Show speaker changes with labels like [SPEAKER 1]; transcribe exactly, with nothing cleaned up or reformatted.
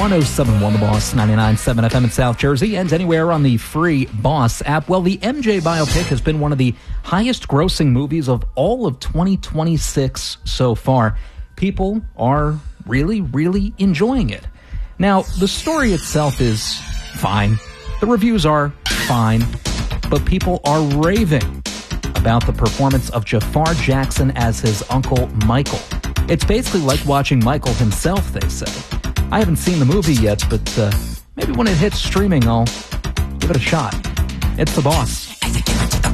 [SPEAKER 1] one oh seven point one The Boss, ninety-nine point seven F M in South Jersey, and anywhere on the free Boss app. Well, the M J biopic has been one of the highest grossing movies of all of twenty twenty-six so far. People are really, really enjoying it. Now, the story itself is fine. The reviews are fine. But people are raving about the performance of Jafar Jackson as his uncle Michael. It's basically like watching Michael himself, they say. I haven't seen the movie yet, but uh, maybe when it hits streaming, I'll give it a shot. It's The Boss.